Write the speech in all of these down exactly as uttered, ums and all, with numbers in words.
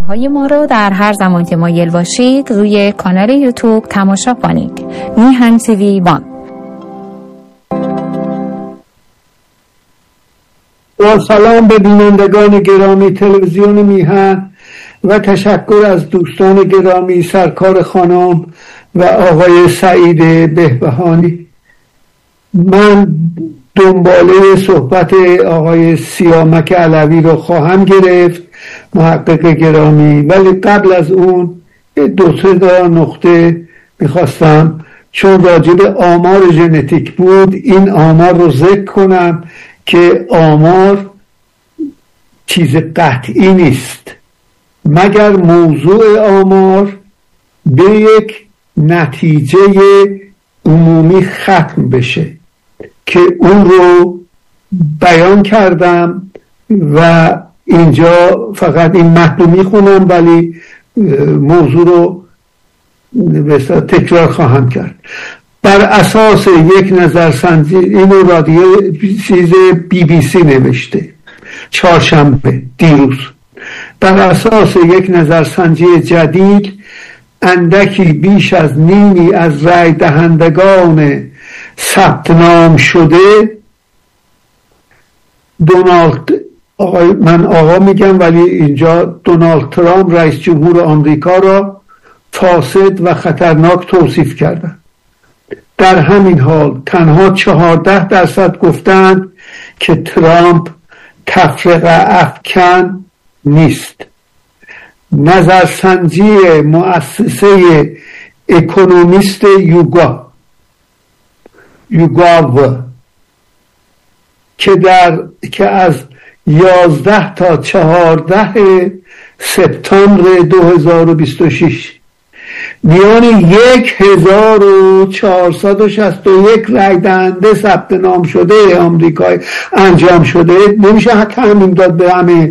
ویدیوهای ما رو در هر زمان که مایل باشید روی کانال یوتیوب تماشا کنید. میهن تیوی وان. با سلام به بینندگان گرامی تلویزیون میهن و تشکر از دوستان گرامی سرکار خانم و آقای سعید بهبهانی. من دنباله صحبت آقای سیامک علوی رو خواهم گرفت، محقق گرامی، ولی قبل از اون دو سه تا نقطه میخواستم، چون راجب آمار ژنتیک بود، این آمار رو ذکر کنم که آمار چیز قطعی نیست مگر موضوع آمار به یک نتیجه عمومی ختم بشه که اون رو بیان کردم و اینجا فقط این متن میخونم، ولی موضوع رو تکرار خواهم کرد. بر اساس یک نظرسنجی، اینو رادیو چیز بی بی سی نوشته چهارشنبه دیروز، بر اساس یک نظرسنجی جدید اندکی بیش از نیمی از رای دهندگان ثبت نام شده دونالد آقای من آقا میگم ولی اینجا دونالد ترامپ رئیس جمهور آمریکا را فاسد و خطرناک توصیف کردند. در همین حال تنها چهارده درصد گفتند که ترامپ تفرقه افکن نیست. نظرسنجی مؤسسه اکونومیست یوگا یوگاو که در که از یازده تا چهارده سپتامبر دو هزار و بیست و شش میان یک هزار و چهارصد و شصت و یک رای دهنده ثبت نام شده آمریکایی انجام شده. نمیشه همین داد به همه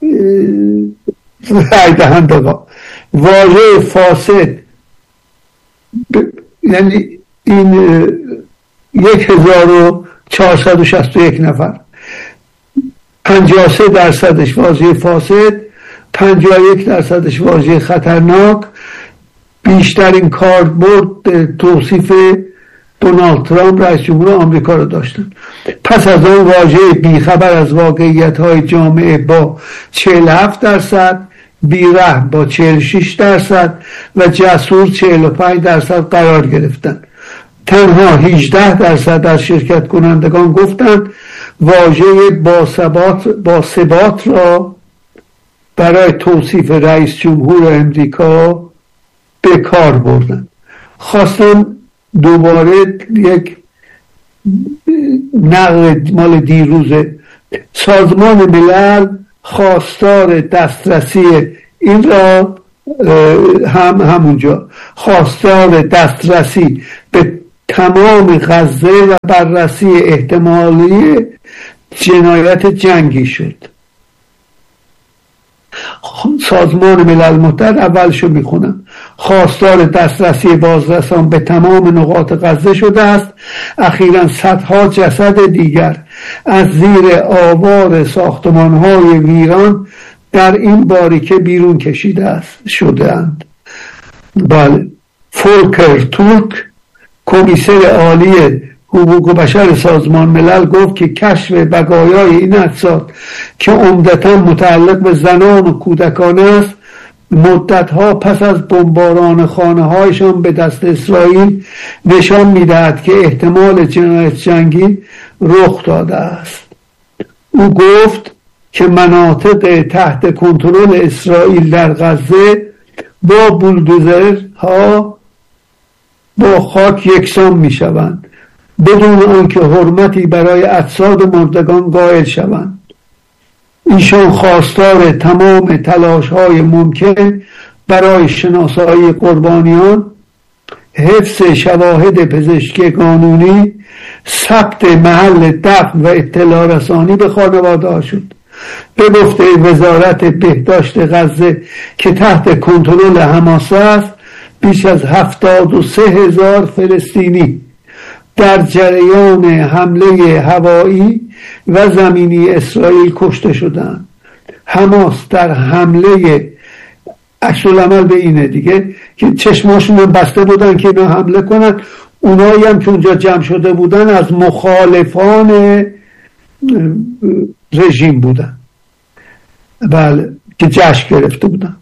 رای دهنده. واژه فاسد ب... یعنی این یک هزار و چهارصد و شصت و یک نفر، پنجاه و سه درصدش واژه فاسد، پنجاه و یک درصدش واژه خطرناک. بیشترین کاربرد توصیف دونالد ترامپ رئیس جمهور آمریکا رو داشتن. پس از آن واژه بیخبر از واقعیت‌های جامعه با چهل و هفت درصد، بی‌رحم با چهل و شش درصد و جسور چهل و پنج درصد قرار گرفتند. تنها هجده درصد از شرکت کنندگان گفتند واژه باثبات باثبات را برای توصیف رئیس جمهور آمریکا به کار بردن. خواستم دوباره یک نقل مال دیروزه. سازمان ملل خواستار دسترسی این را هم همونجا خواستار دسترسی به تمام غزه و بررسی احتمالی جنایت جنگی شد. سازمان ملل متحد اولشو میخونم. خواستار دسترسی بازرسان به تمام نقاط غزه شده است. اخیراً صدها جسد دیگر از زیر آوار ساختمان‌های ویران در این باریکه بیرون کشیده است شده اند. بله، فولکر تورک، کمیسر عالی حقوق بشر سازمان ملل، گفت که کشف بقایای این اجساد که عمدتاً متعلق به زنان و کودکان است مدتها پس از بمباران خانه‌هایشان به دست اسرائیل نشان می‌دهد که احتمال جنایت جنگی رخ داده است. او گفت که مناطق تحت کنترل اسرائیل در غزه با بولدوزرها با خاک یکسان می‌شوند بدون آنکه حرمتی برای اجساد مردگان قائل شوند. ایشان خواستار تمام تلاش‌های ممکن برای شناسایی قربانیان، حفظ شواهد پزشکی قانونی، ثبت محل دفن و اطلاع رسانی به خانواده‌ها شد. به گفته وزارت بهداشت غزه که تحت کنترل حماس است، بیش از هفتاد و سه هزار فلسطینی در جریان حمله هوایی و زمینی اسرائیل کشته شدند. حماس در حمله عکس العمل به اینه دیگه که چشماشون بسته بودن که اینا حمله کنن. اونایی هم که اونجا جمع شده بودن از مخالفان رژیم بودن، بله، که جشن گرفته بودن.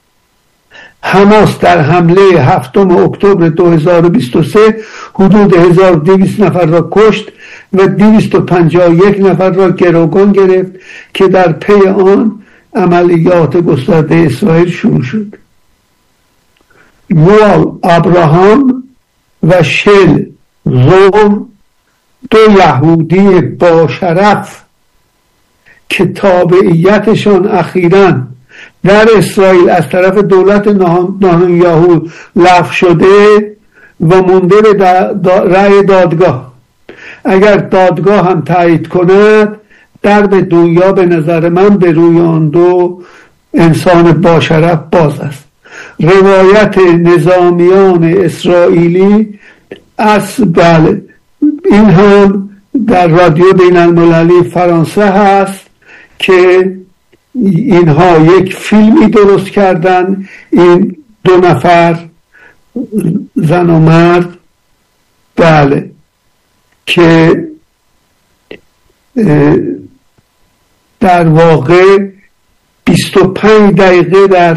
حماس در حمله هفتم اکتبر دو هزار و بیست و سه حدود هزار و دویست نفر را کشت و دویست و پنجاه و یک نفر را گروگان گرفت که در پی آن عملیات گسترده اسرائیل شروع شد. یوآل ابراهام و شل زور، دو یهودی با شرف که تابعیتشان اخیراً در اسرائیل از طرف دولت نتانیاهو لغو شده و مونده به رأی دادگاه، اگر دادگاه هم تایید کند درب دنیا به نظر من به روی آن دو انسان با شرف باز است. روایت نظامیان اسرائیلی از بله این هم در رادیو بین المللی فرانسه هست که اینها یک فیلمی درست کردن، این دو نفر زن و مرد، بله، که در واقع بیست و پنج دقیقه در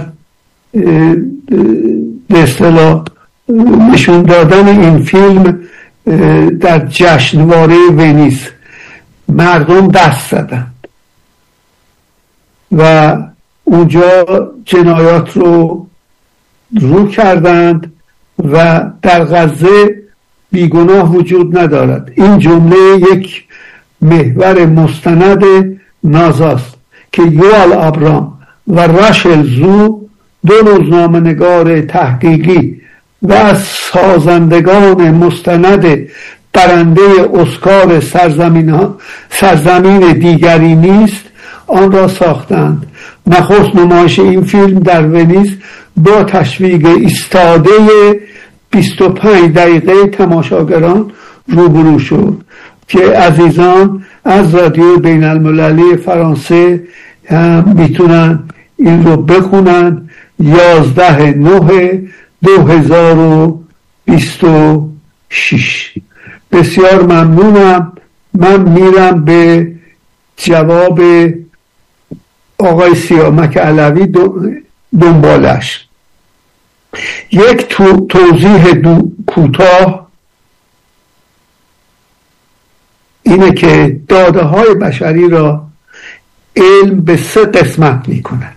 به اصطلاح نشون دادن این فیلم در جشنواره ونیز مردم دست زدن و اونجا جنایات رو رو کردند و در غزه بیگناه وجود ندارد. این جمله یک محور مستند نازاست که یوآل ابرام و راشل زو، دو روزنامه‌نگار تحقیقی و از سازندگان مستند برنده اسکار سرزمین, سرزمین دیگری نیست، آن را ساختند. نخست نمایش این فیلم در ونیز با تشویق ایستاده بیست و پنج دقیقه تماشاگران روبرو شد که عزیزان از رادیو بین المللی فرانسه هم میتونن این رو بخونن. یازده نه دو هزار و بیست و شش. بسیار ممنونم. من میرم به جواب آقای سیامک علوی دنبالش. یک تو توضیح کوتاه اینه که داده های بشری را علم به سه قسمت می کند.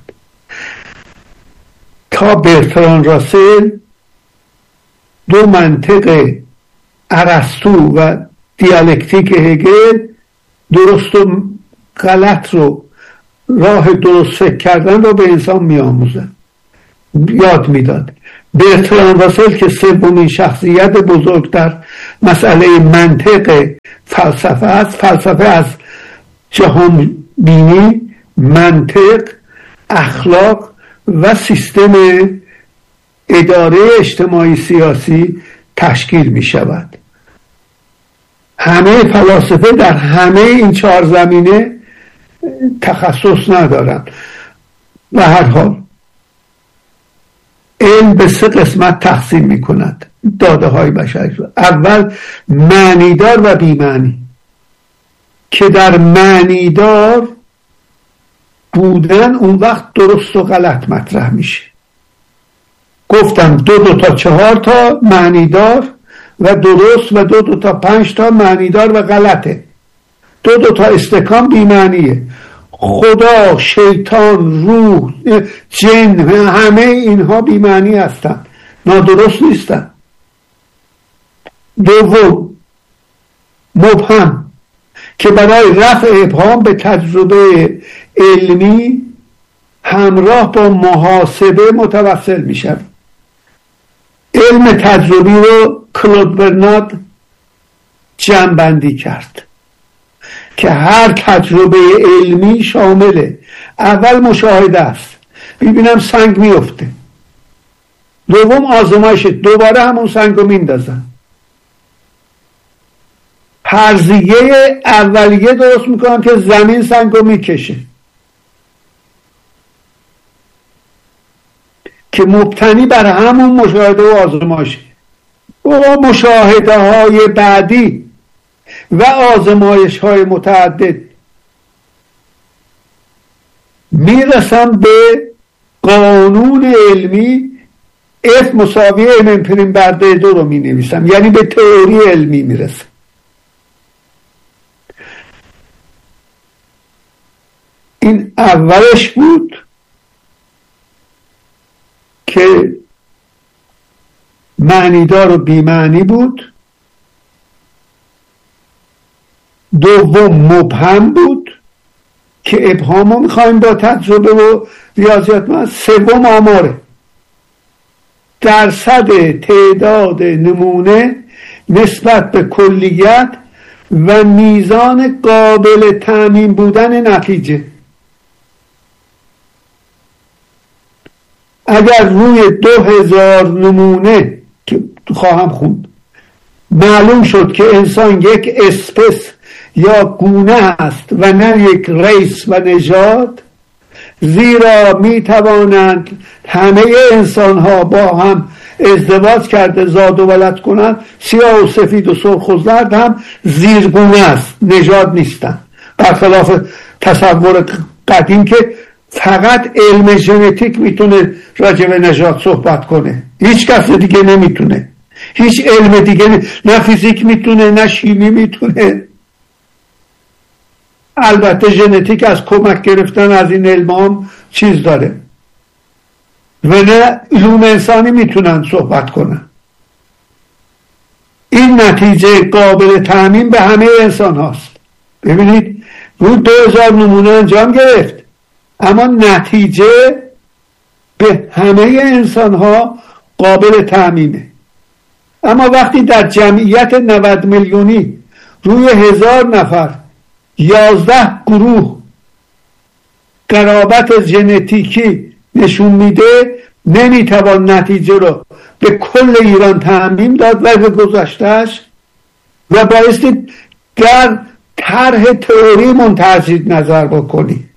تا برتران راسل دو منطق ارسطو و دیالکتیک هگل درست و غلط رو، راه درست فکر کردن رو به انسان می آموزن، یاد می داد. برتران راسل که سومین شخصیت بزرگ در مسئله منطق فلسفه است، فلسفه از جهان بینی، منطق، اخلاق و سیستم اداره اجتماعی سیاسی تشکیل می شود. همه فلاسفه در همه این چهار زمینه تخصص ندارن. و هر حال علم به سه قسمت تقسیم می کند داده های بشری. اول معنیدار و بی‌معنی، که در معنیدار بودن اون وقت درست و غلط مطرح میشه. گفتم دو دو تا چهار تا معنیدار و درست و دو دو تا پنج تا معنیدار و غلطه. دو دو تا استکان بی‌معنیه. خدا، شیطان، روح، جن، همه اینها بی‌معنی هستن، نادرست نیستن. دوم مبهم، که برای رفع ابهام به تجربه علمی همراه با محاسبه متوسل می شود. علم تجربی رو کلود برنارد جمع بندی کرد که هر تجربه علمی شامله اول مشاهده است، ببینم سنگ میفته، دوم آزمایش، دوباره همون سنگ رو میندازن، فرضیه اولیه درست میکنم که زمین سنگ رو میکشه، که مبتنی بر همون مشاهده و آزمایشه. و مشاهده های بعدی و آزمایش های متعدد میرسم به قانون علمی F مساوی M امپریم بر دو رو می نویسم، یعنی به تئوری علمی میرسم. این اولش بود که معنیدار و بی‌معنی بود. دوم مبهم بود که ابهام رو میخوایم با تجربه و ریاضیات ما. سوم آماره، درصد تعداد نمونه نسبت به کلیت و میزان قابل تعمیم بودن نتیجه. اگر روی دو هزار نمونه که خواهم خوند معلوم شد که انسان یک اسپس یا گونه است و نه یک ریس و نژاد، زیرا می توانند همه انسان ها با هم ازدواج کرده زاد و ولد کنند، سیاه و سفید و سرخ و زرد هم زیرگونه است، نژاد نیستند، برخلاف تصور قدیم که فقط علم ژنتیک میتونه راجع به نژاد صحبت کنه، هیچ کس دیگه نمیتونه، هیچ علم دیگه نه فیزیک میتونه نه شیمی میتونه. البته ژنتیک از کمک گرفتن از این علم هم چیز داره و نه علوم انسانی میتونن صحبت کنن. این نتیجه قابل تعمیم به همه انسان هاست. ببینید روی دو هزار نمونه انجام گرفت، اما نتیجه به همه انسان ها قابل تعمیمه. اما وقتی در جمعیت نود میلیونی روی هزار نفر یازده گروه قرابت ژنتیکی نشون میده، نمیتوان نتیجه رو به کل ایران تعمیم داد و به گذشتهش و بایستی در طرح تئوری منتجید نظر بکنی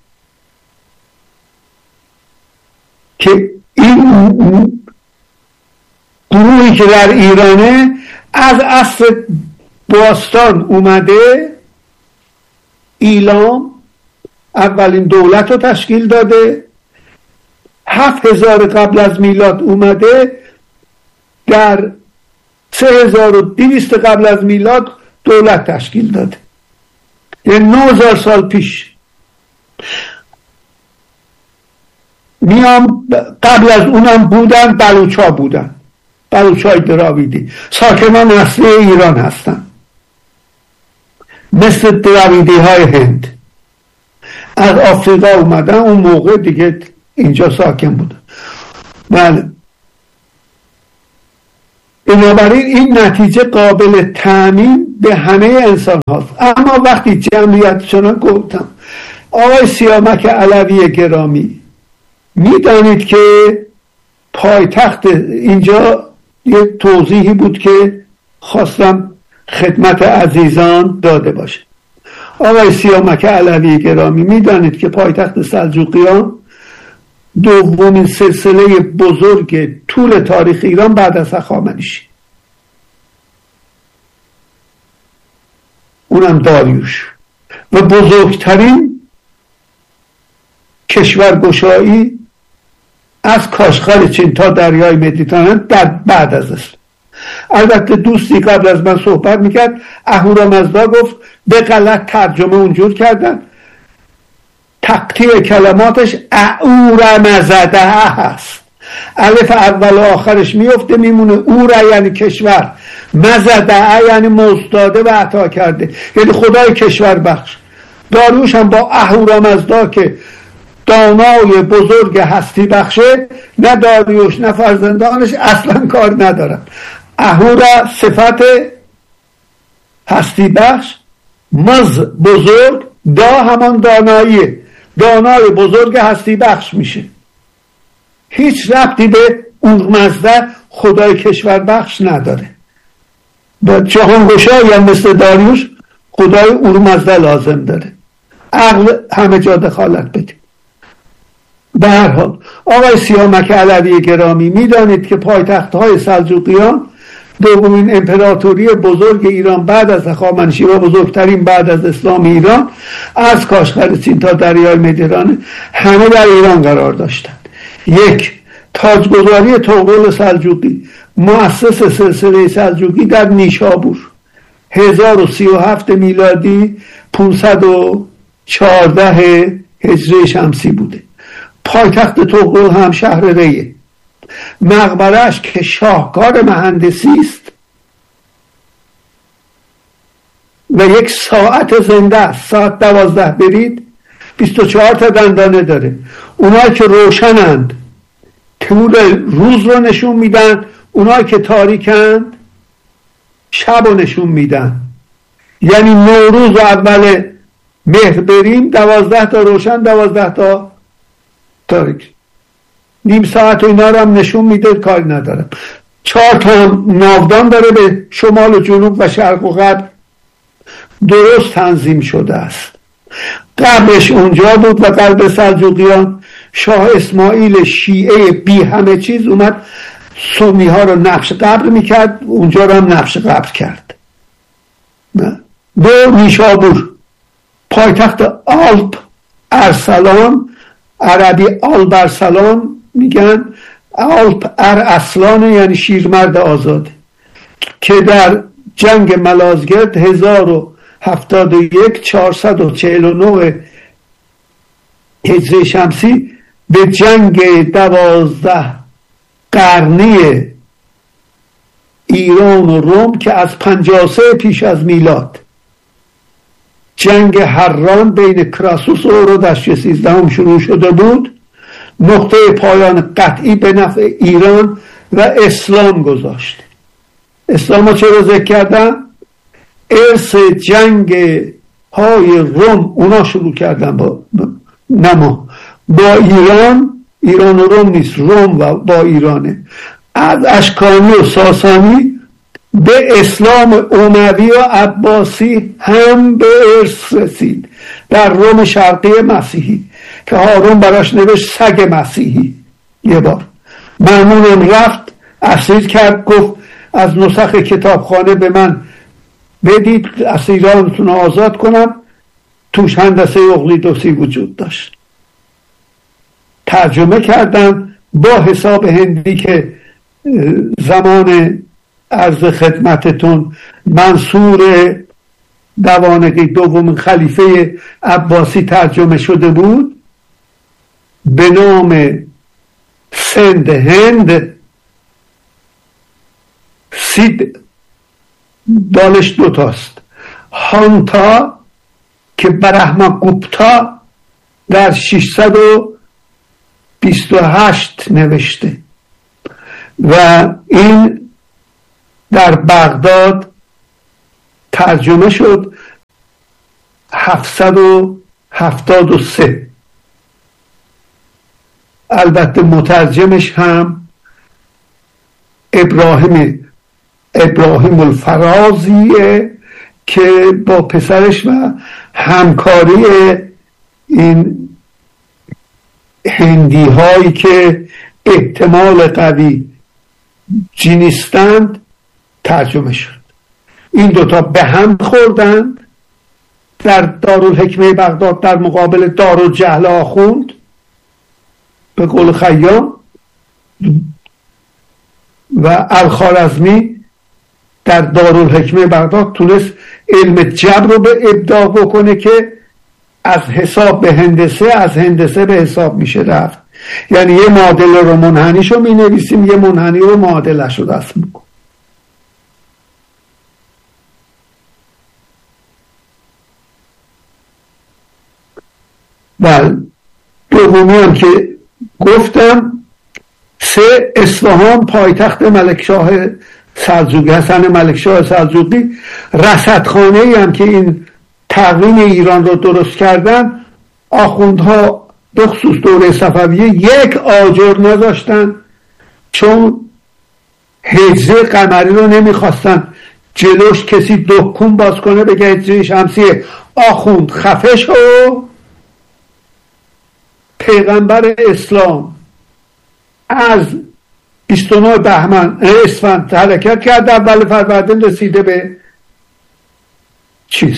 که این گروهی که در ایرانه از عصر باستان اومده، ایلام اولین دولت رو تشکیل داده، هفت هزار قبل از میلاد اومده، در سه هزار و دویست قبل از میلاد دولت تشکیل داده، یعنی نه هزار سال پیش. میام قبل از اونم بودن بلوچا بودن، بلوچای دراویدی، ساکنان اصلی ایران هستن، مثل دراویدی های هند از آفریقا اومدن، اون موقع دیگه اینجا ساکن بودن. بله، بنابراین این نتیجه قابل تعمیم به همه انسان هاست. اما وقتی جمعیت چنان گفتم، آقای سیامک علوی گرامی، میدانید که پایتخت اینجا یه توضیحی بود که خواستم خدمت عزیزان داده باشه. آقای سیامک علوی گرامی، میدانید که پایتخت سلجوقیان دومین سلسله بزرگ طول تاریخ ایران بعد از هخامنشی، اونم داریوش، و بزرگترین کشورگشایی از کاشغر چین تا دریای مدیترانه در بعد از اسلام. البته دوستی قبل از من صحبت میکرد، اهورامزدا گفت به غلط ترجمه اونجور کردن، تقطیع کلماتش اورمزده هست، الف اول و آخرش میفته میمونه، اورا یعنی کشور، مزده یعنی مزداده و عطا کرده، یعنی خدای کشور بخش. داریوش هم با اهورامزدا که دانای بزرگ هستی بخشه، نه داریوش نه فرزندانش اصلا کار ندارن. اهورا صفت هستی بخش، مز بزرگ، دا همان داناییه، دانای بزرگ هستی بخش میشه. هیچ ربطی به اورمزده خدای کشور بخش نداره. با جهانگشایی هم مثل داریوش خدای اورمزده لازم داره. عقل همه جا دخالت بده. به هر حال آقای سیامک علوی گرامی، میدانید که پایتخت‌های سلجوقیان دومین امپراتوری بزرگ ایران بعد از هخامنشی و بزرگترین بعد از اسلام ایران از کاشغر تا دریای مدیترانه همه در ایران قرار داشتند. یک، تاجگذاری طغرل سلجوقی مؤسس سلسله سلجوقی در نیشابور هزار و سی و هفت میلادی پانصد و چهارده هجری شمسی بوده. پایتخت طغرل هم شهر ریه. مقبرش که شاهکار مهندسی است و یک ساعت زنده است، ساعت دوازده برید بیست و چهار تا دندانه داره. اونایی که روشنند طول روز رو نشون میدن، اونایی که تاریکند شب رو نشون میدن. یعنی نوروز و اول مهر بریم دوازده تا روشن دوازده تا تاریک، نیم ساعت و اینا رو هم نشون میده، کاری ندارم. چهار تا ناودان داره به شمال و جنوب و شرق و غرب درست تنظیم شده است. قبرش اونجا بود و قلب سلجوقیان شاه اسماعیل شیعه بی همه چیز اومد سنی ها رو نقش قبر میکرد، اونجا رو هم نقش قبر کرد. دو، نیشابور پایتخت آلپ ارسلان، عربی آلپ ارسلان میگن، آلپ ارسلان یعنی شیرمرد آزاد، که در جنگ ملازگرد هزار و هفتاد و یک چهارصد و چهل و نه هجری شمسی به جنگ دوازده قرنی ایران و روم که از پنجاه و سه پیش از میلاد جنگ هران بین کراسوس و اورودش سیزدهم شروع شده بود، نقطه پایان قطعی به نفع ایران و اسلام گذاشت. اسلام ها چرا ذکر کردم؟ ارث جنگ های روم اونا شروع کردن با نما با ایران، ایران و روم نیست، روم و با ایرانه. از اشکانی و ساسانی به اسلام اموی و عباسی هم به ارث رسید. در روم شرقی مسیحی که هارون براش نوشت سگ مسیحی، یه بار مأمون رفت اسیر کرد، گفت از نسخ کتابخانه به من بدید اسیرانتون رو آزاد کنم. توش هندسه اقلیدوسی وجود داشت. ترجمه کردن با حساب هندی که زمان عرض خدمتتون منصور دوانقی دوم خلیفه عباسی ترجمه شده بود به نام سند هند. سید دالش دوتاست، هانتا که برهما گوپتا در ششصد و بیست و هشت نوشته و این در بغداد ترجمه شد هفتصد و هفتاد و سه. البته مترجمش هم ابراهیم ابراهیم الفرازیه که با پسرش و همکاری این هندی هایی که احتمال قوی جینیستند ترجمه شد. این دوتا به هم خوردند در دارالحکمه بغداد در مقابل دارالجهل آخوند به قول خیام، و الخوارزمی در دارالحکمه بغداد تونست علم جبر رو به ابداع بکنه که از حساب به هندسه، از هندسه به حساب میشه رفت. یعنی یه معادله رو منحنیشو می نویسیم، یه منحنی رو معادلش رو رسم میکنیم. بله، دومی هم که گفتم، سه، اصفهان پایتخت ملکشاه سلجوقی، حسن ملکشاه سلجوقی. رصدخانه ای هم که این تقویم ایران رو درست کردن، آخوندها به خصوص دوره صفویه یک آجر نذاشتن، چون هجری قمری رو نمیخواستن جلوش کسی دکون باز کنه بگه هجری شمسیه. آخوند خفه شو، پیغمبر اسلام از بیست و نه بهمن اسفند حرکت کرد، اول فروردین رسیده به چیز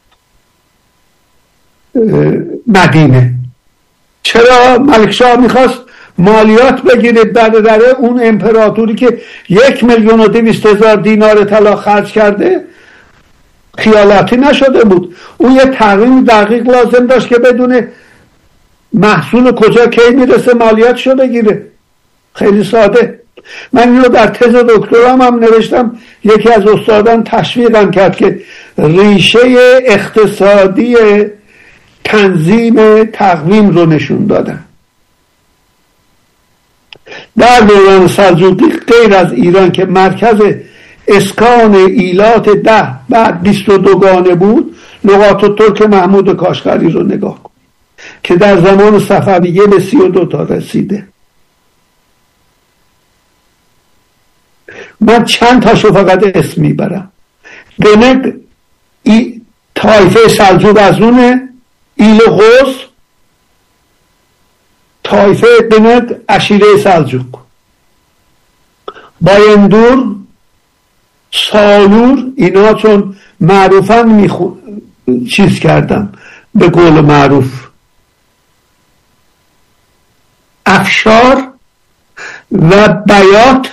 مدینه. چرا؟ ملکشاه میخواست مالیات بگیره برادر اون امپراتوری که یک میلیون و دویست هزار دینار طلا خرج کرده خیالاتی نشده بود. اون یه تقویم دقیق لازم داشت که بدونه محصول کجا کی میرسه مالیاتشو بگیره. خیلی ساده. من اینو در تز دکترام هم نوشتم، یکی از استادان تشویقم کرد که ریشه اقتصادی تنظیم تقویم رو نشون دادن. در دوران سلجوقی غیر از ایران که مرکز اسکان ایلات ده بعد بیست و دوگانه بود، لغات ترک محمود کاشغری رو نگاه کن که در زمان صفویه به سی و دو تا رسیده. من چند تاشو فقط اسم میبرم. دنگ ای طایفه سلجوق از اونه، ایل غوز طایفه دنگ عشیره سلجوق، بایندور، سالور، اینا چون معروفن میخو... چیز کردم به قول معروف. افشار و بیات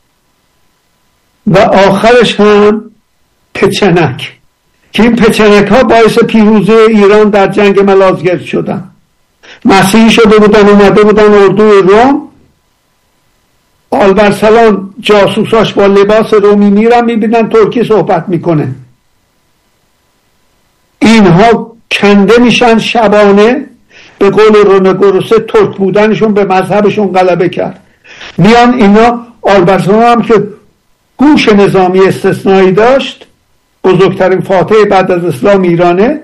و آخرش هم پچنک که این پچنک ها باعث پیروزی ایران در جنگ ملازگرد شدن. مسیحی شده بودن، اومده بودن اردوی روم، آلبرسلان جاسوساش با لباس رومی میرن میبینن ترکی صحبت میکنه، اینها کنده میشن شبانه. به قول رونگوروسه ترک بودنشون به مذهبشون غلبه کرد. میان اینا، آلبرسلان هم که گوش نظامی استثنایی داشت، بزرگترین فاتح بعد از اسلام ایرانه،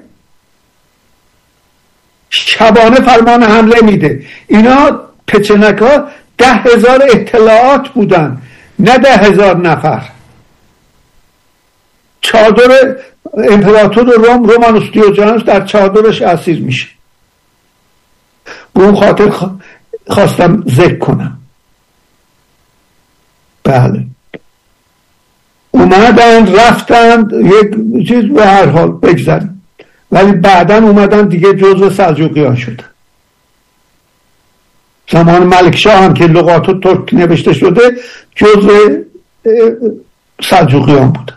شبانه فرمان حمله میده. اینا پچنک ها ده هزار اطلاعات بودن، نه ده هزار نفر. چادر امپراتور روم رومانوس دیوجانوس در چادرش اسیر میشه. به اون خاطر خواستم ذکر کنم. بله، اومدن رفتن یک چیز به هر حال بگذاریم، ولی بعداً اومدن دیگه جزء سلجوقیان شدن. زمان ملکشاه هم که لغات ترک نوشته شده جزء سلجوقیان بودن.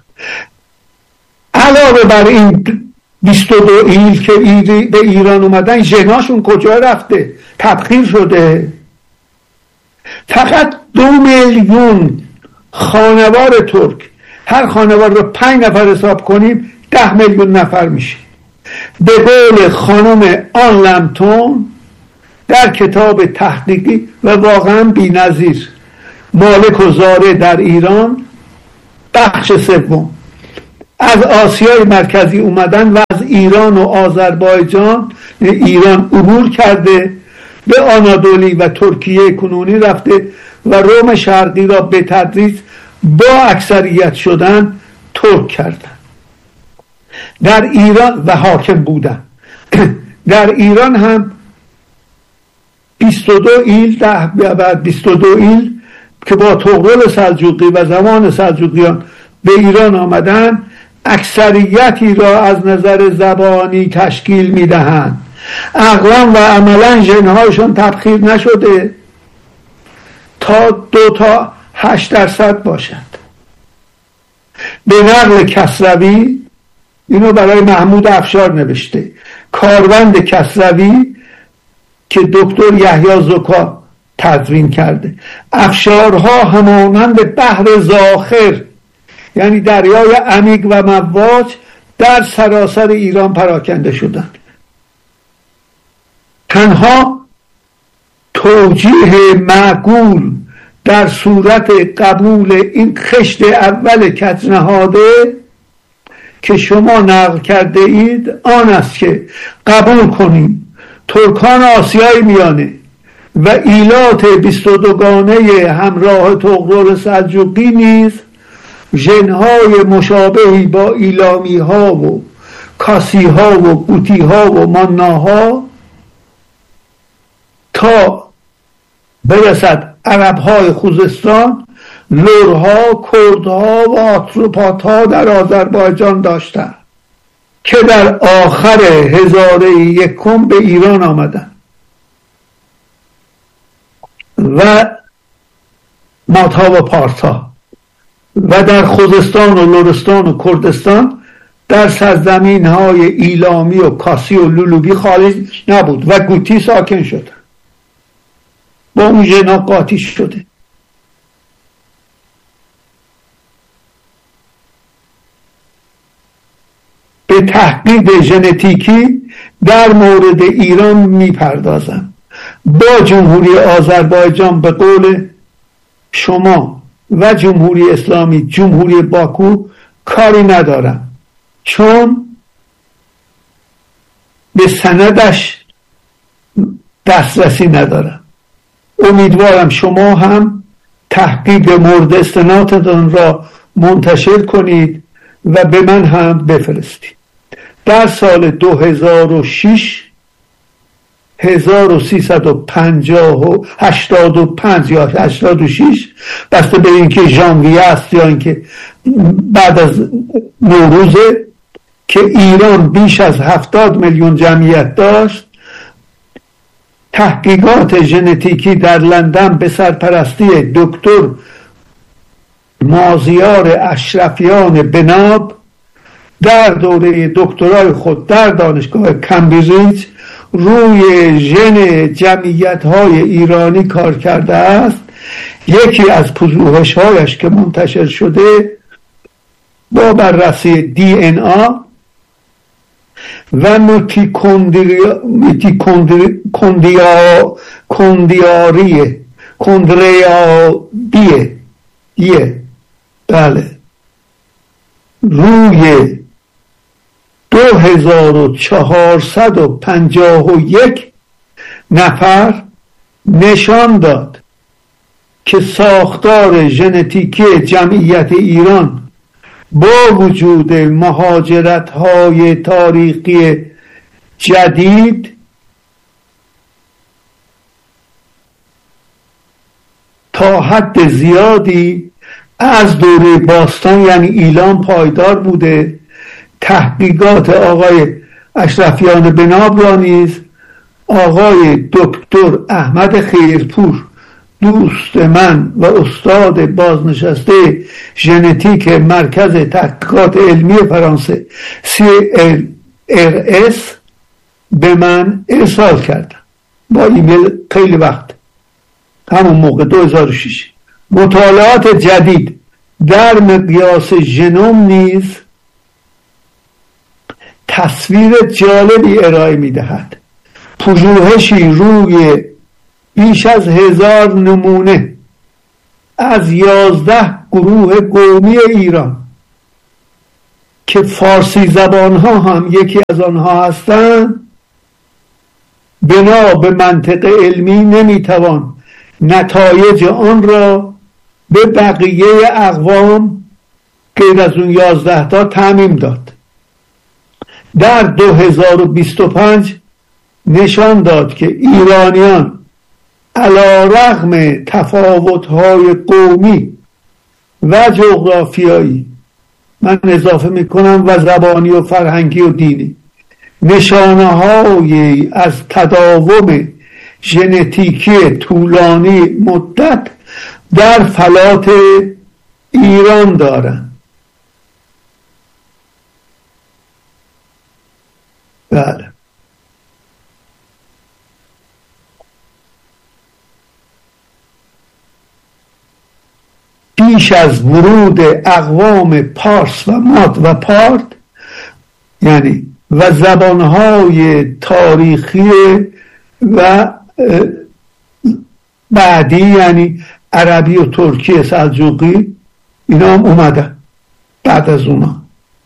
علاوه بر این بیست و دو ایل که ایری به ایران اومدن، ژناشون کجا رفته؟ تبخیر شده. فقط دو میلیون خانوار ترک، هر خانوار رو پنج نفر حساب کنیم ده میلیون نفر میشه. به قول خانم آن لمتون در کتاب تحقیقی و واقعا بی‌نظیر مالک و زاره در ایران بخش سوم، از آسیای مرکزی اومدن و از ایران و آذربایجان ایران عبور کرده، به آنادولی و ترکیه کنونی رفته و روم شرقی را به تدریج با اکثریت شدن ترک کردن. در ایران و حاکم بودن. در ایران هم بیست و دو ایل ده بعد بیست و دو ایل که با طغرل سلجوقی و زمان سلجوقیان به ایران آمدن، اکثریتی را از نظر زبانی تشکیل میدهند. عقلا و عملا ژنهایشون تبخیر نشده تا دو تا هشت درصد باشد. به نقل کسروی، اینو برای محمود افشار نوشته، کاروند کسروی که دکتر یحیی زکا تدوین کرده، افشارها همانند بحر زاخر، یعنی دریای عمیق و مواج، در سراسر ایران پراکنده شدند. تنها توجیه معقول در صورت قبول این خشت اول کجنهاده که شما نقل کرده اید آن است که قبول کنیم ترکان آسیای میانه و ایلات بیست و دوگانه همراه طغرل سلجوقی نیز ژنهای مشابهی با ایلامی ها و کاسی ها و قوطی ها و ماناها تا برسد عربهای خوزستان لرها، کردها و آتروپاتها در آذربایجان داشتند که در آخر هزاره یکم به ایران آمدند و ماتها و پارسا و در خوزستان و لرستان و کردستان در سرزمین های ایلامی و کاسی و لولوبی خالص نبود و گوتی ساکن شد، با اون ژنا قاطی شده. به تحقیق ژنتیکی در مورد ایران میپردازم. با جمهوری آذربایجان به قول شما و جمهوری اسلامی جمهوری باکو کاری ندارم، چون به سندش دسترسی ندارم. امیدوارم شما هم تحقیق مورد استنادتان را منتشر کنید و به من هم بفرستید. در سال دو هزار و شش هزار و سیصد و هشتاد و پنج یا هشتاد و شش، بسته به اینکه ژانویه است یا اینکه بعد از نوروزه، که ایران بیش از هفتاد میلیون جمعیت داشت، تحقیقات ژنتیکی در لندن به سرپرستی دکتر مازیار اشرفیان بناب در دوره دکترای خود در دانشگاه کمبریج روی ژن جمعیت‌های ایرانی کار کرده است. یکی از پژوهش‌هایش که منتشر شده با بررسی دی ان آ و میتوکندریاریه کندریابیه یه بله روی دو هزار و چهارصد و پنجاه و یک نفر نشان داد که ساختار ژنتیکی جمعیت ایران با وجود مهاجرت‌های تاریخی جدید تا حد زیادی از دوره باستان یعنی ایلام پایدار بوده. تحقیقات آقای اشرفیان بناب را نیز آقای دکتر احمد خیرپور، دوست من و استاد بازنشسته ژنتیک مرکز تحقیقات علمی فرانسه سی ال ار اس، به من ارسال کردن با ایمیل خیلی وقت، همون موقع دو هزار و شش. مطالعات جدید در مقیاس ژنوم نیز تصویر جالبی ارائه می‌دهد. پژوهشی روی بیش از هزار نمونه از یازده گروه قومی ایران که فارسی زبان ها هم یکی از آنها هستند، بنا به منطق علمی نمیتوان نتایج آن را به بقیه اقوام غیر از اون یازده تا تعمیم داد. در دو هزار و بیست و پنج نشان داد که ایرانیان علی رغم تفاوت‌های قومی و جغرافیایی، من اضافه میکنم و زبانی و فرهنگی و دینی، نشانه‌هایی از تداوم ژنتیکی طولانی مدت در فلات ایران دارند. بله. پیش از ورود اقوام پارس و ماد و پارت یعنی و زبانهای تاریخی و بعدی یعنی عربی و ترکی سلجوقی، اینا هم اومدن بعد از اونا،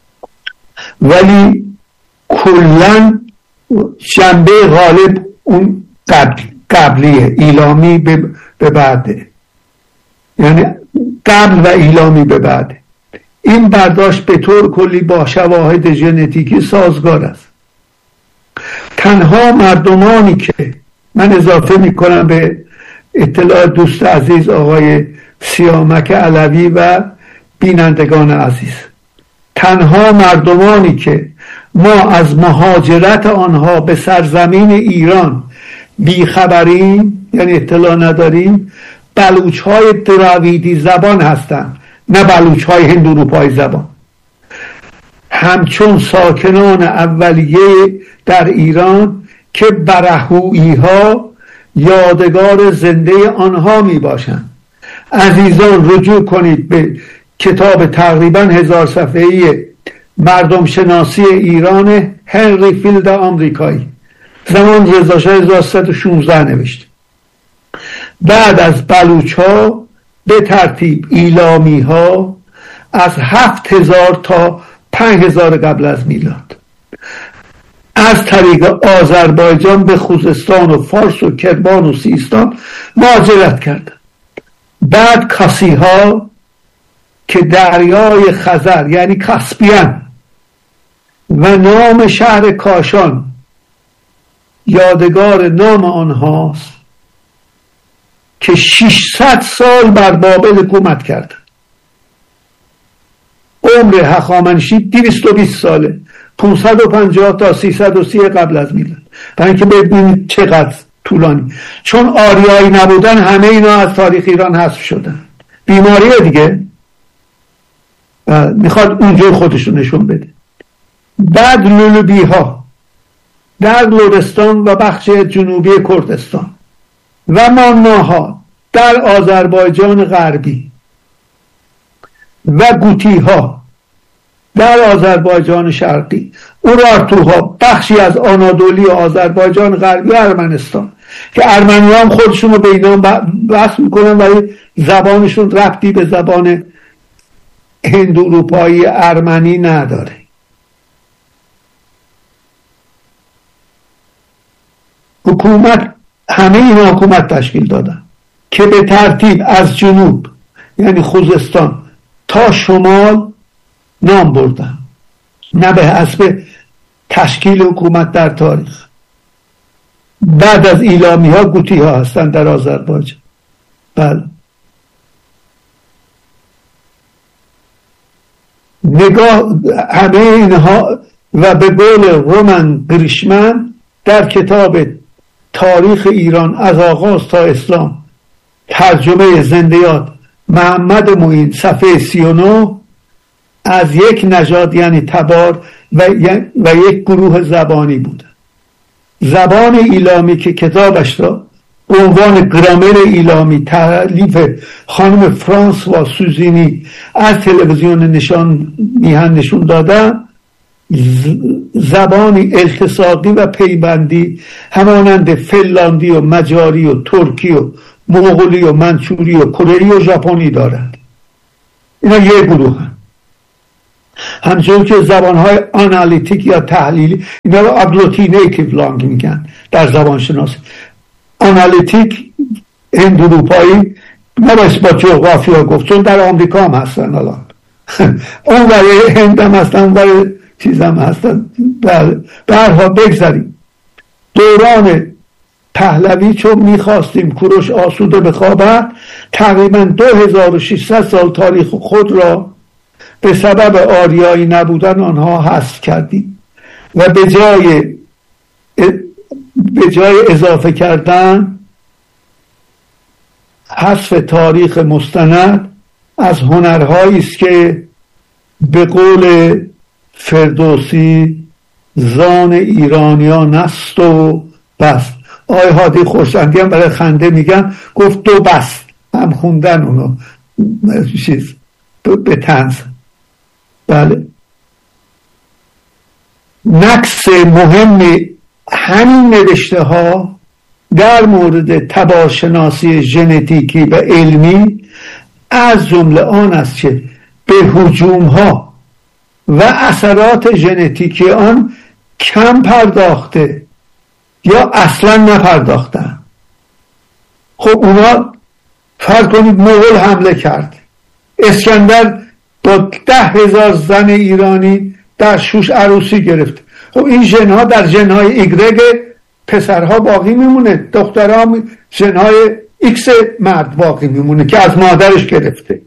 ولی کلن جنبه غالب اون قبل قبلیه، ایلامی به بعده، یعنی قبل و ایلامی به بعد. این برداشت به طور کلی با شواهد ژنتیکی سازگار است. تنها مردمانی که من اضافه میکنم به اطلاع دوست عزیز آقای سیامک علوی و بینندگان عزیز، تنها مردمانی که ما از مهاجرت آنها به سرزمین ایران بیخبریم، یعنی اطلاع نداریم، بلوچ های دراویدی زبان هستند، نه بلوچ های هندوروپایی زبان. همچون ساکنان اولیه در ایران که برهوئی ها یادگار زنده آنها می باشند. عزیزان رجوع کنید به کتاب تقریبا هزار صفحه‌ای مردم شناسی ایران هنری فیلد آمریکایی، زمان رضا شاه هزار و سیصد و شانزده نوشته. بعد از بلوچ ها به ترتیب ایلامی ها از هفت هزار تا پنج هزار قبل از میلاد از طریق آذربایجان به خوزستان و فارس و کرمان و سیستان مهاجرت کردند. بعد کاسی ها که دریای خزر یعنی کاسپیان و نام شهر کاشان یادگار نام آنهاست که ششصد سال بر بابل حکومت کردند. عمر هخامنشی دویست و بیست ساله، پانصد و پنجاه تا سیصد و سی قبل از میلاد. برای اینکه ببینید چقدر طولانی، چون آریایی نبودن همه اینا از تاریخ ایران حذف شدن. بیماریه دیگه، میخواد اونجور خودشون نشون بده. بعد لولوبی ها در لرستان و بخش جنوبی کردستان و ماناها در آذربایجان غربی و گوتی ها در آذربایجان شرقی، اورارتوها بخشی از آنادولی و آذربایجان غربی و ارمنستان که ارمنی هم خودشون رو به اینا بحث میکنن ولی زبانشون ربطی به زبان هندوروپایی ارمنی نداره. حکومت همه اینا حکومت تشکیل دادن که به ترتیب از جنوب یعنی خوزستان تا شمال نام بردن، نه به حسب تشکیل حکومت در تاریخ. بعد از ایلامی ها گوتی ها هستن در آذربایجان. بله، نگاه همه اینها و به قول رومن گریشمن در کتاب تاریخ ایران از آغاز تا اسلام ترجمه زندیات محمد معین صفحه سی و نه، از یک نژاد یعنی تبار و, و یک گروه زبانی بوده. زبان ایلامی که کتابش را به عنوان گرامر ایلامی تالیف خانم فرانسوا سوزینی از تلویزیون نشان میهن نشون دادن، زبانی التصاقی و پیوندی همانند فنلاندی و مجاری و ترکی و مغولی و منچوری و کره‌ای و ژاپنی دارند. اینا یک گروه هم. همچنین که زبانهای آنالیتیک یا تحلیلی، اینا رو اگلوتینیتیو لانگ میگن در زبان شناسی. آنالیتیک هندوروپایی نباید با جغرافیا گفت، چون در آمریکا هم هستن الان اون برای هند هم هستن، اون برای چیز هم هستن. به هر حال بگذاریم. دوران پهلوی چون میخواستیم کوروش آسوده بخوابد، تقریبا دو هزار و ششصد سال تاریخ خود را به سبب آریایی نبودن آنها حذف کردیم و به جای به جای اضافه کردن حذف تاریخ مستند از هنرهایی است که به قول فردوسی زان ایرانیان است و بس. آقای هادی خورسندی هم برای خنده میگن گفت دو بس، هم خوندن اونو چیز به طنز. بله، نقص مهم همین نوشته ها در مورد تبارشناسی ژنتیکی و علمی از جمله آن است که به هجوم ها و اثرات ژنتیکی آن کم پرداخته یا اصلا نپرداختن. خب اونا فرض کنید مغول حمله کرد، اسکندر با ده هزار زن ایرانی در شوش عروسی گرفت. خب این ژنها در ژنهای ایگرگ پسرها باقی میمونه، دخترها جنهای ایکس مرد باقی میمونه که از مادرش گرفته.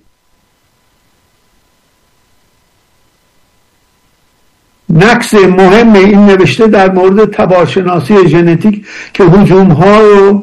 نقص مهم این نوشته در مورد تبارشناسی ژنتیک که هجوم ها و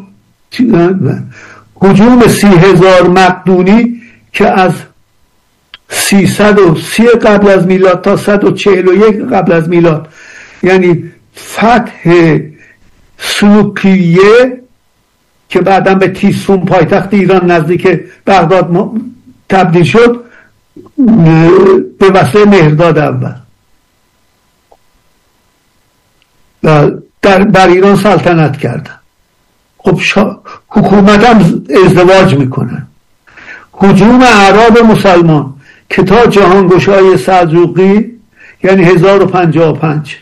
هجوم سی هزار مقدونی که از سیصد و سی قبل از میلاد تا صد و چهل و یک قبل از میلاد، یعنی فتح سلوکیه که بعدا به تیسفون پایتخت ایران نزدیک بغداد تبدیل شد، به وسیله مهرداد اول و در بر ایران سلطنت کردن. خب شا... حکومت هم ازدواج میکنن. هجوم اعراب مسلمان که تا جهانگشای سلجوقی یعنی هزار و پنجاه و پنج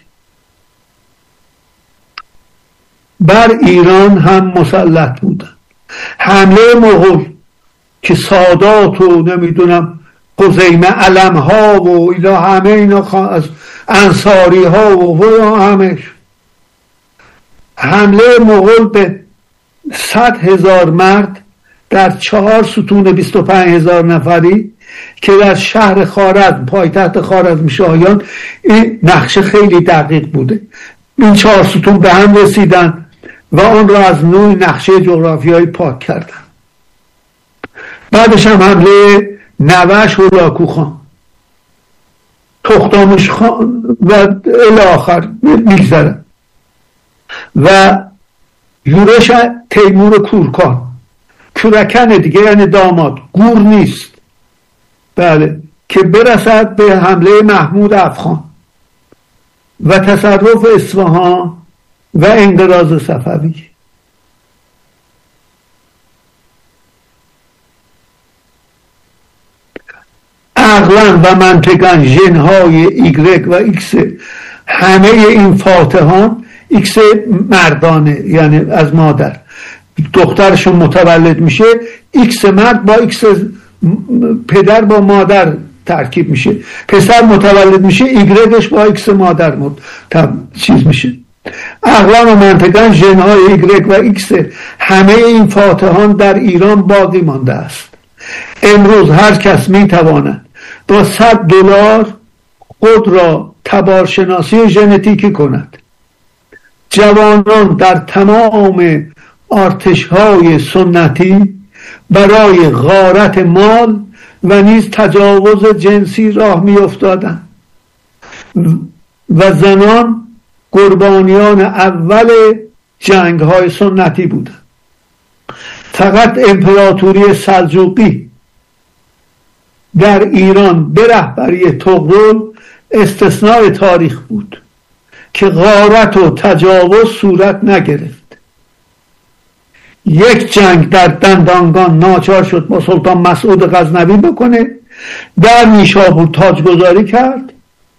بر ایران هم مسلط بودن. حمله مغول که سادات و نمیدونم قزیمه علم ها و اینا همه اینا از انصاری ها و همه حمله مغول به صد هزار مرد در چهار ستون بیست و پنج هزار نفری که در شهر خوارزم پایتخت خوارزمشاهیان، این نقشه خیلی دقیق بوده. این چهار ستون به هم رسیدن و آن را از نوع نقشه جغرافیایی پاک کردن. بعدش هم حمله نوش هولاکو خان، تختامش خان و الی آخر میگذره و یورش تیمور کورکان، کورکن دیگه یعنی داماد، گور نیست، بله، که برسد به حمله محمود افخان و تصرف اصفهان و انقراض صفوی. عقلا و منطقا ژن‌های ایگرگ و ایکس همه این فاتحان، ایکس مردانه یعنی از مادر، دخترشون متولد میشه، ایکس مرد با ایکس پدر با مادر ترکیب میشه، پسر متولد میشه ایگرگش با ایکس مادر مد چیز میشه. عقلا و منطقا ژن‌های ایگرگ و ایکس همه این فاتحان در ایران باقی مانده است. امروز هر کس میتواند با صد دلار خود را تبارشناسی ژنتیکی کند. جوانان در تمام ارتش‌های سنتی برای غارت مال و نیز تجاوز جنسی راه می‌افتادند و زنان قربانیان اول جنگ‌های سنتی بودند. فقط امپراتوری سلجوقی در ایران به رهبری طغرل استثناء تاریخ بود که غارت و تجاوز صورت نگرفت. یک جنگ در دندانگان ناچار شد با سلطان مسعود غزنوی بکنه، در نیشابور تاجگذاری کرد.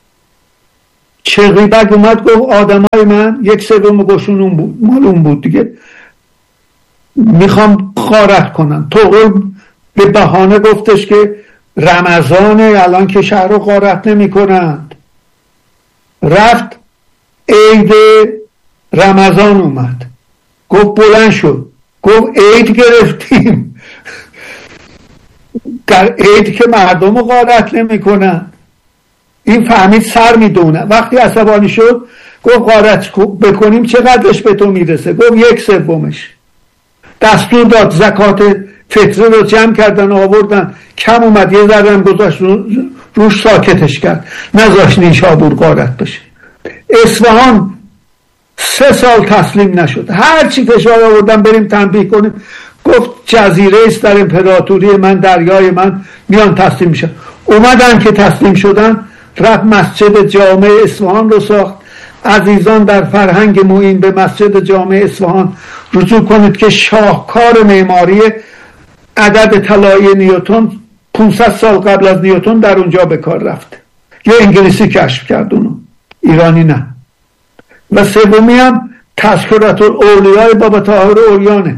چغیبک اومد گفت آدمای من یک سوم گوشون بود مال اون بود دیگه، میخوام غارت کنن. طغرل به بهانه گفتش که رمضانه، الان که شهر رو غارت نمی کنند. رفت عید رمضان اومد، گفت بلند شد، گفت عید گرفتیم. در عید که مردم رو غارت نمی کنند. این فهمید سر می دونه. وقتی عصبانی شد گفت غارت بکنیم چقدرش به تو میرسه؟ گفت یک سومش. دستور داد زکات فطره رو جمع کردن آوردن، کم اومد یه ذره هم گذاشت روش ساکتش کرد، نذاشت نیشابور غارت بشه. اصفهان سه سال تسلیم نشد، هر چی فشار آوردن بریم تنبیه کنیم، گفت جزیره است در امپراتوری من، دریای من، میان تسلیم میشن. اومدن که تسلیم شدن، رفت مسجد جامع اصفهان رو ساخت. عزیزان در فرهنگ معین به مسجد جامع اصفهان رجوع کنید که شاهکار معماری عدد طلایی نیوتن پانصد سال قبل از نیوتن در اونجا به کار رفته. یه انگلیسی کشف کرد اونو، ایرانی نه. و سومی هم تذکرة الاولیاء بابا طاهر اوریانه.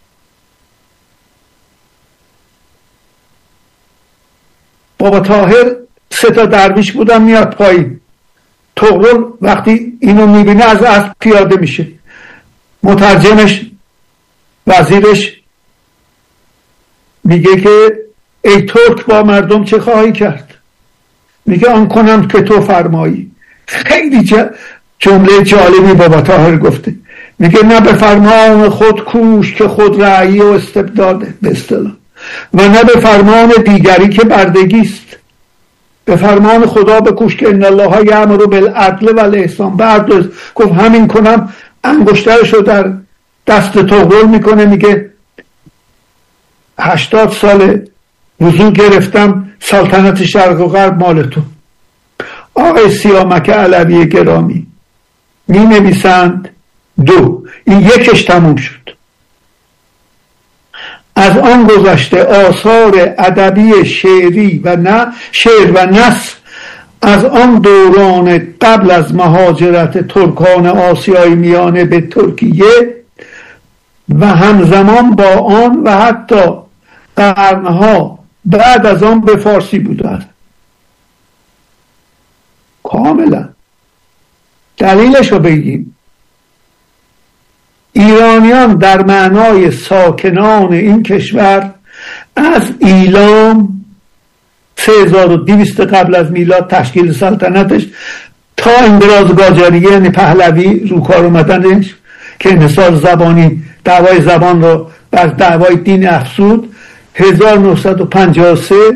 بابا طاهر سه تا درویش بودن میاد پایین. طغرل وقتی اینو میبینه از اسب پیاده میشه، مترجمش وزیرش میگه که ای ترک با مردم چه خواهی کرد؟ میگه آن کنم که تو فرمایی. خیلی جمله جالبی بابا طاهر گفته، میگه نه به فرمان خود کوش که خود رعیه و استبداده به اصطلاح، و نه به فرمان دیگری که بردگی است. به فرمان خدا بکوش که ان الله یأمر بالعدل و الاحسان. بعد گفت همین کنم، انگشترشو در دست طغرل میکنه، میگه هشتاد سال وضو گرفتم، سلطنت شرق و غرب مال تو. آقای سیامک علوی گرامی می نویسند دو، این یکش تموم شد. از آن گذشته آثار ادبی شعری و نه شعر و نثر از آن دوران قبل از مهاجرت ترکان آسیای میانه به ترکیه و همزمان با آن و حتی قرنها بعد از آن به فارسی بودند. کاملا دلیلش رو بگیم. ایرانیان در معنای ساکنان این کشور از ایلام سه هزار و دویست قبل از میلاد تشکیل سلطنتش تا انقراض قاجاریه یعنی پهلوی رو کار اومدنش که انحصار زبانی دعوای زبان رو بر دعوای دین افزود هزار و نهصد و پنجاه و سه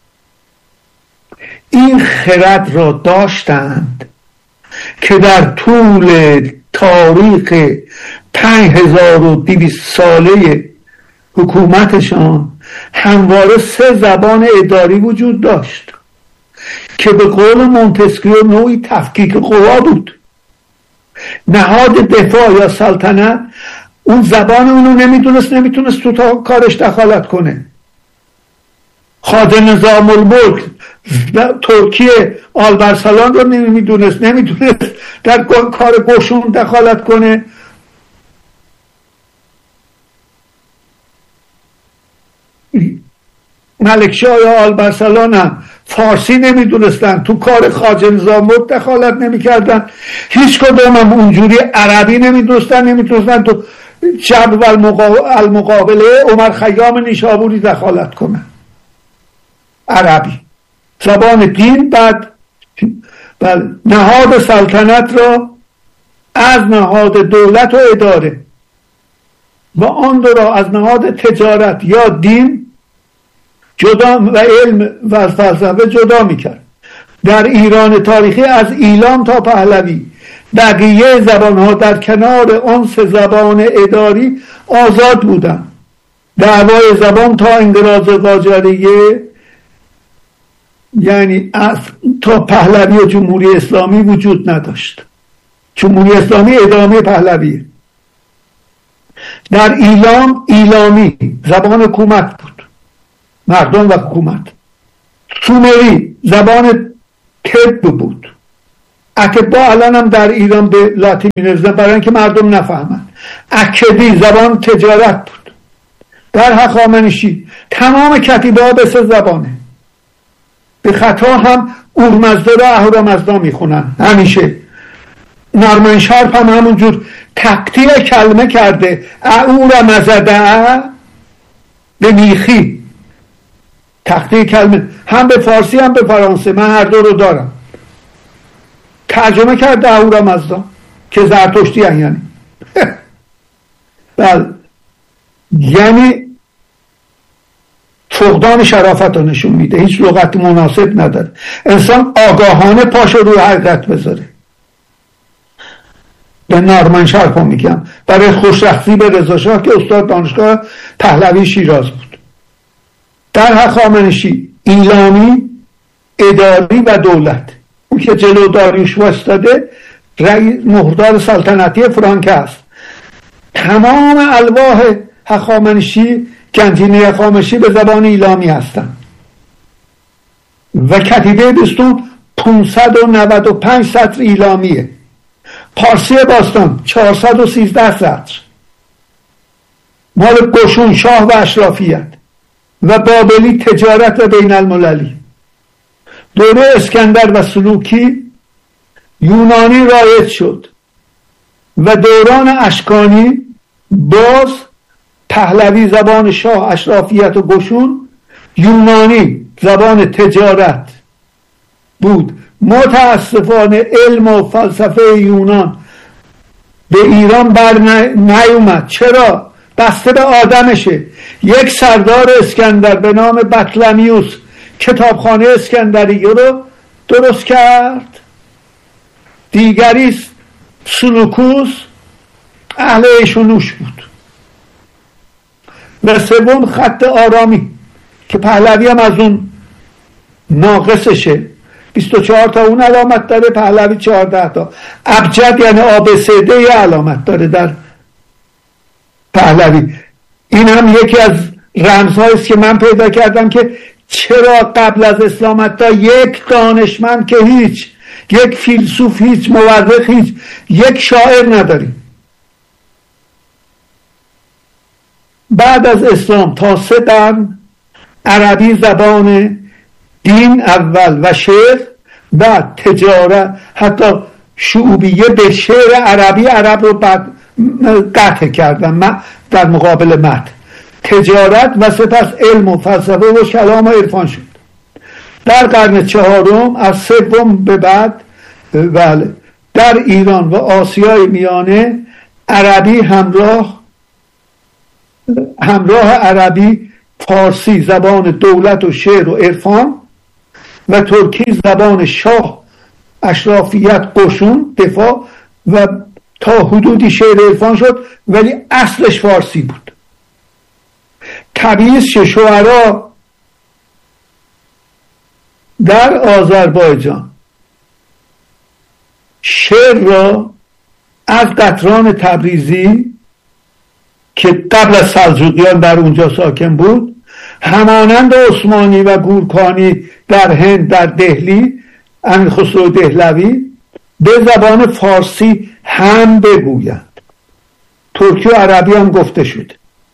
این خرد را داشتند که در طول تاریخ پنج هزار و دویست ساله حکومتشان همواره سه زبان اداری وجود داشت که به قول مونتسکیو نوعی تفکیک قوا بود. نهاد دفاع یا سلطنت اون زبان اونو نمیدونست نمیتونست تو تا کارش دخالت کنه. خادم نظام الملک ترکیه آلبرسلان رو نمیدونست نمیدونست در کار قشون دخالت کنه. ملکشاه یا آلبرسلان هم فارسی نمیدونستن، تو کار خواجه نظام الملک دخالت نمیکردن. هیچ کدوم هم اونجوری عربی نمیدونستن نمیدونستن تو جبر المقابله عمر خیام نیشابوری دخالت کنن. عربی زبان دین. بعد بله نهاد سلطنت را از نهاد دولت و اداره و آن دو را از نهاد تجارت یا دین جدا و علم و فلسفه جدا میکرد. در ایران تاریخی از ایلام تا پهلوی بقیه زبانها در کنار آن سه زبان اداری آزاد بودند. دعوای زبان تا انقراض قاجاریه یعنی از تا پهلوی و جمهوری اسلامی وجود نداشت. جمهوری اسلامی ادامه پهلویه. در ایلام ایلامی زبان حکومت بود، مردم و حکومت. سومری زبان طب بود. اکبا الان هم در ایران به لاتین مینویسن برای اینکه مردم نفهمن. اکدی زبان تجارت بود. در هخامنشی تمام کتیبه ها به سه زبانه. به خطا هم اورمزدا رو اهورامزدا میخونن همیشه. نارمن شارپ هم همونجور تقطیع کلمه کرده اهورامزدا به میخی. تقطیع کلمه هم به فارسی هم به فرانسه، من هر دو رو دارم. ترجمه کرده اهورامزدا که زرتشتی هن یعنی بله یعنی فقدان شرافت رو نشون میده. هیچ لغت مناسب نداره. انسان آگاهانه پاشو روی حقیقت بذاره. به نارمن شارپ میگم برای خوشرفتی به رضا شاه که استاد دانشگاه پهلوی شیراز بود. در هخامنشی ایلامی اداری و دولت. اون که جلو داریوش واسطاده رئیس مهردار سلطنتی فرانک است. تمام الواح هخامنشی گنجینه هخامنشی به زبان ایلامی هستند و کتیبه بیستون پانصد و نود و پنج سطر ایلامیه. پارسی باستان چهارصد و سیزده سطر مال قشون شاه و اشرافیت و بابلی تجارت و بین المللی. دوره اسکندر و سلوکی یونانی رایج شد و دوران اشکانی باز پهلوی زبان شاه، اشرافیت و قشون، یونانی زبان تجارت بود. متاسفانه علم و فلسفه یونان به ایران بر نیومد. چرا؟ بسته به آدمشه. یک سردار اسکندر به نام بطلمیوس کتابخانه اسکندریه رو درست کرد، دیگری سلوکوس اهل عیش و نوش بود، و سوم خط آرامی که پهلوی هم از اون ناقصشه، بیست و چهار تا اون علامت داره، پهلوی چهارده تا. ابجد یعنی آبسیده علامت داره در پهلوی. این هم یکی از رمزهایی است که من پیدا کردم که چرا قبل از اسلام حتی یک دانشمند که هیچ، یک فیلسوف هیچ، مورخ هیچ، یک شاعر نداریم. بعد از اسلام تا سه قرن عربی زبان دین اول و شعر، بعد تجارت، حتی شعوبیه به شعر عربی عرب رو بعد قطع کردن در مقابل متن. تجارت و سپس علم و فلسفه و کلام و عرفان شد. در قرن چهارم از سوم به بعد بله در ایران و آسیای میانه عربی همراه همراه عربی فارسی زبان دولت و شعر و عرفان و ترکی زبان شاه، اشرافیت، قشون، دفاع و تا حدودی شعر عرفان شد، ولی اصلش فارسی بود. طبیعی است شعرا در آذربایجان شعر را از قطران تبریزی که قبل از سلجوقیان در اونجا ساکن بود، همانند عثمانی و گورکانی در هند، در دهلی، امیرخسرو دهلوی، به زبان فارسی هم بگویند. ترکی و عربی هم گفته شده.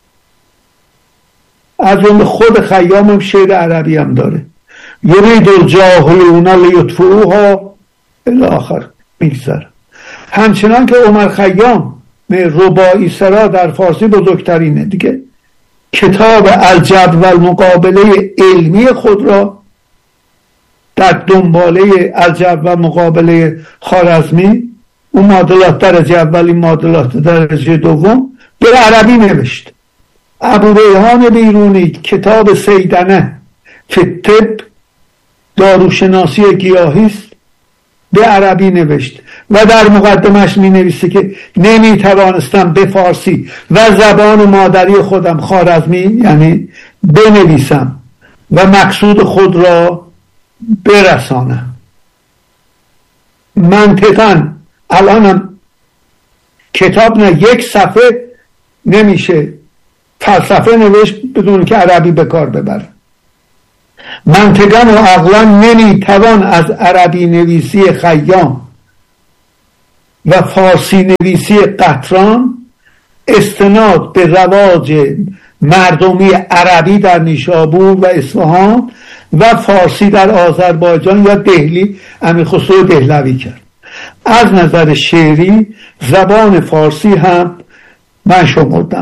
از اون خود خیام هم شعر عربی هم داره. یرید الجاهلون لیطفئوها الی آخر میگذره. همچنان که عمر خیام رباعی سرا در فارسی بزرگترینه دیگه، کتاب الجدول مقابله علمی خود را در دنباله الجدول مقابله خوارزمی، اون معادلات درجه اولی، معادلات درجه دوم، به عربی نوشت. ابو ریحان بیرونی کتاب سیدنه فی طب، داروشناسی گیاهی است، به عربی نوشت و در مقدمش می نویسه که نمی توانستم به فارسی و زبان مادری خودم خوارزمی یعنی بنویسم و مقصود خود را برسانم. منطقاً الانم کتاب نه یک صفحه نمیشه فلسفه نوشت بدون که عربی به کار ببره. منطقاً و عقلاً نمیتوان از عربی نویسی خیام و فارسی نویسی قطران استناد به رواج مردمی عربی در نیشابور و اصفهان و فارسی در آذربایجان یا دهلی امیرخسرو دهلوی کرد. از نظر شعری زبان فارسی هم من شمردم